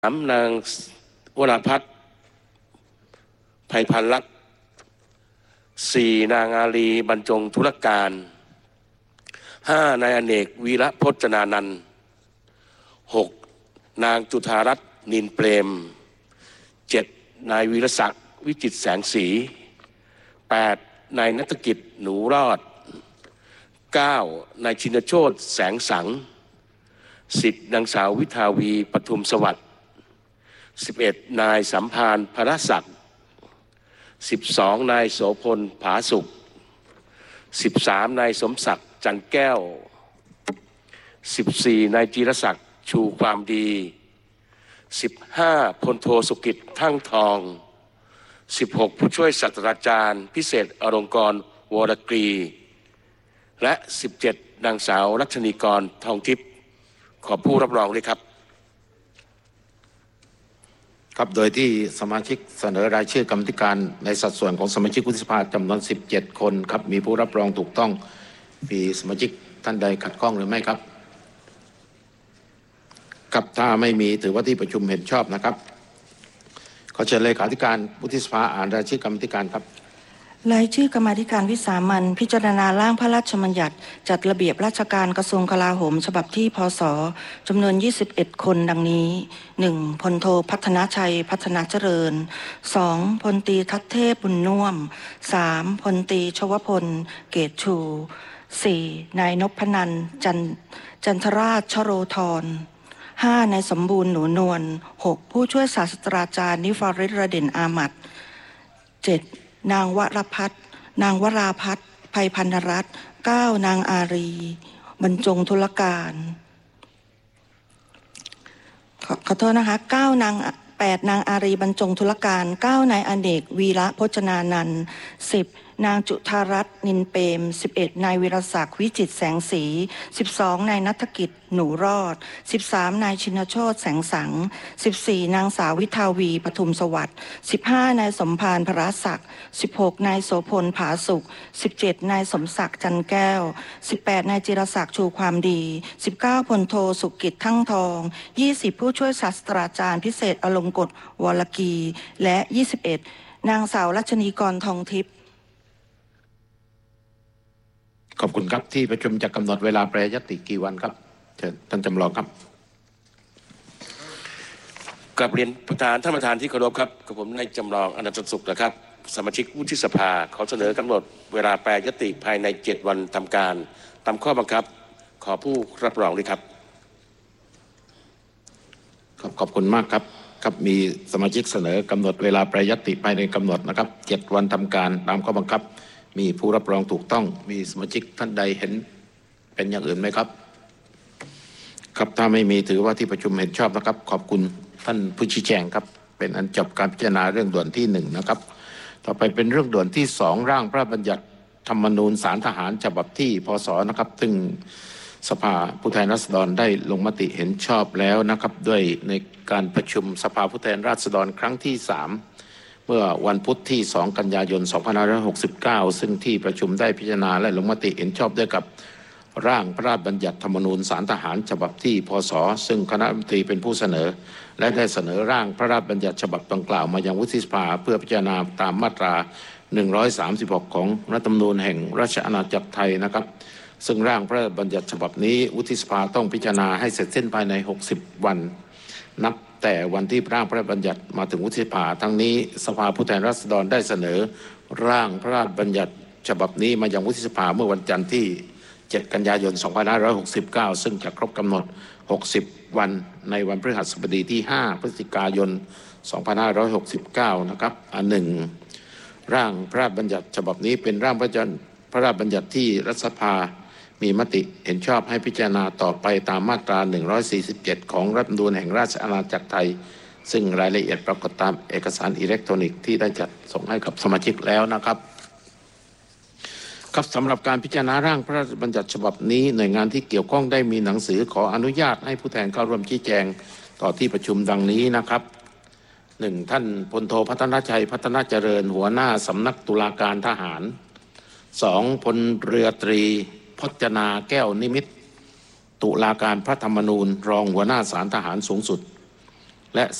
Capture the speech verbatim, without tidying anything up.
สามนางวราพัฒน์ไพพันธ์ลักษณ์สี่นางอาลีบรรจงธุรการห้านายอเนกวีระพจนานันท์หกนางจุฑารัตน์นินเปรมเจ็ดนายวีรศักดิ์วิจิตรแสงสีแปดนายณัฐกิจหนูรอดเก้านายชินโชติแสงสังสิบนางสาววิภาวีปทุมสวัสดิ์สิบเอ็ดนายสัมภารพระศักดิ์สิบสองนายโสพลผาสุขสิบสามนายสมศักดิ์จันแก้วสิบสี่นายจิรศักดิ์ชูความดีสิบห้าพลโทสุกิจทั้งทองสิบหกผู้ช่วยศาสตราจารย์พิเศษอลงกรณ์วรกรีและสิบเจ็ดนางสาวรัชนีกรทองทิพย์ขอผู้รับรองด้วยครับครับโดยที่สมาชิกเสนอรายชื่อกรรมธิการในสัดส่วนของสมาชิกวุฒิสภาจำนวนสิบเจ็ดคนครับมีผู้รับรองถูกต้องมีสมาชิกท่านใดขัดข้องหรือไม่ครับครับถ้าไม่มีถือว่าที่ประชุมเห็นชอบนะครับขอเชิญเลขาธิการวุฒิสภาอ่านรายชื่อกรรมธิการครับรายชื่อกรรมาธิการวิสามัญพิจารณาร่างพระราชบัญญัติจัดระเบียบราชการกระทรวงกลาโหมฉบับที่พศจำนวนยี่สิบเอ็ดคนดังนี้ หนึ่ง พลโทพัฒนาชัยพัฒนาเจริญ สอง พลตรีทัศเทพบุญน่วม สาม พลตรีชวพลเกตชู สี่ นายนพนันท์จันจันทราชชโรธร ห้านายสมบูรณ์หนูนวล หก ผู้ช่วยศาสตราจารย์นิฟาริศ ระเด่นอามัด เจ็ดนางวรพัฒน์นางวราพัฒน์ไพพันธรัตน์เก้านางอารีบรรจงธุรการขอขอโทษนะคะเก้านางแปดนางอารีบรรจงธุรการเก้านายอเนกวีระพจนานันท์สิบนางจุฑารัตน์นินเปรมสิบเอ็ดนายวิรศักดิ์วิจิตรแสงสีสิบสองนายณัฐกิจหนูรอดสิบสามนายชินโชติแสงสังสิบสี่นางสาววิภาวีปทุมสวัสดิ์สิบห้านายสมภารพระศักดิ์สิบหกนายโสพลผาสุขสิบเจ็ดนายสมศักดิ์จันแก้วสิบแปดนายจิรศักดิ์ชูความดีสิบเก้าพลโทสุกิจทั้งทองยี่สิบผู้ช่วยศาสตราจารย์พิเศษอลงกฎวรกีและยี่สิบเอ็ดนางสาวรัชนีกรทองทิพย์ขอบคุณครับที่ประชุมจะกำหนดเวลาแปรยติกี่วันครับเชิญท่านจำลองครับกราบเรียนประธานท่านประธานที่เคารพครับกับผมนายจำลองอนันตสุขนะครับสมาชิกวุฒิสภาขอเสนอกำหนดเวลาแปรยติภายในเจ็ดวันทำการตามข้อบังคับขอผู้รับรองด้วยครับครับขอบคุณมากครับครับมีสมาชิกเสนอกำหนดเวลาแปรยติภายในกำหนดนะครับเจ็ดวันทำการตามข้อบังคับมีผู้รับรองถูกต้องมีสมาชิกท่านใดเห็นเป็นอย่างอื่นไหมครับครับถ้าไม่มีถือว่าที่ประชุมเห็นชอบนะครับขอบคุณท่านผู้ชี้แจงครับเป็นอันจบการพิจารณาเรื่องด่วนที่หนึ่งนะครับต่อไปเป็นเรื่องด่วนที่สองร่างพระราชบัญญัติธรรมนูญศาลทหารฉบับที่พศนะครับซึ่งสภาผู้แทนราษฎรได้ลงมติเห็นชอบแล้วนะครับด้วยในการประชุมสภาผู้แทนราษฎรครั้งที่สามเมื่อวันพุธที่สองกันยายนสองพันห้าร้อยหกสิบเก้าซึ่งที่ประชุมได้พิจารณาและลงมติเห็นชอบด้วยกับร่างพระราชบัญญัติธรรมนูญศาลทหารฉบับที่พศซึ่งคณะรัฐมนตรีเป็นผู้เสนอและได้เสนอร่างพระราชบัญญัติฉบับดังกล่าวมายังวุฒิสภาเพื่อพิจารณาตามมาตราหนึ่งร้อยสามสิบหกของรัฐธรรมนูญแห่งราชอาณาจักรไทยนะครับซึ่งร่างพระราชบัญญัติฉบับนี้วุฒิสภาต้องพิจารณาให้เสร็จสิ้นภายในหกสิบวันนับแต่วันที่ร่างพระราชบัญญัติมาถึงวุฒิสภาทั้งนี้สภาผู้แทนราษฎรได้เสนอร่างพระราชบัญญัติฉบับนี้มายังวุฒิสภาเมื่อวันจันทร์ที่เจ็ดกันยายนสองพันห้าร้อยหกสิบเก้าซึ่งจะครบกำหนดหกสิบวันในวันพฤหัสบดีที่ห้าพฤศจิกายนสองพันห้าร้อยหกสิบเก้านะครับอันหนึ่งร่างพระราชบัญญัติฉบับนี้เป็นร่างพระราชบัญญัติที่รัฐสภามีมติเห็นชอบให้พิจารณาต่อไปตามมาตราหนึ่งร้อยสี่สิบเจ็ดของรัฐธรรมนูญแห่งราชอาณาจักรไทยซึ่งรายละเอียดปรากฏตามเอกสารอิเล็กทรอนิกส์ที่ได้จัดส่งให้กับสมาชิกแล้วนะครับครับสำหรับการพิจารณาร่างพระราชบัญญัติฉบับนี้หน่วยงานที่เกี่ยวข้องได้มีหนังสือขออนุญาตให้ผู้แทนเข้าร่วมชี้แจงต่อที่ประชุมดังนี้นะครับหนึ่งท่านพลโทพัฒนาชัยพัฒนาเจริญหัวหน้าสำนักตุลาการทหารสองพลเรือตรีพจนาแก้วนิมิตรตุลาการพระธรรมนูญรองหัวหน้าศาลทหารสูงสุดและ